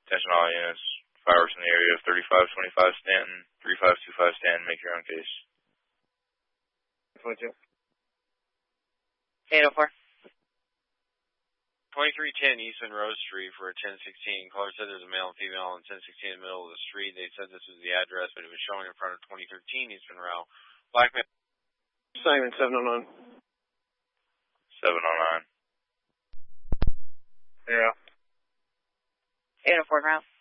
Attention all units. Fireworks in the area of 3525 Stanton, 3525 Stanton, make your own case. 22. 804. 2310 East Monroe Street for a 1016. Caller said there's a male and female on 1016 in the middle of the street. They said this was the address, but it was showing in front of 2013 East Monroe. Black male. Simon 709. 709. Yeah. 804 route.